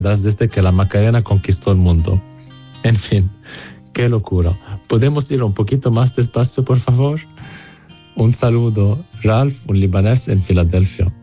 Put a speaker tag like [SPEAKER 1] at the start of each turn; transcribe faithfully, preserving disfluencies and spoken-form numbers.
[SPEAKER 1] desde que la Macarena conquistó el mundo. En fin, qué locura. ¿Podemos ir un poquito más despacio, por favor? Un saludo, Ralph, un libanés en Filadelfia.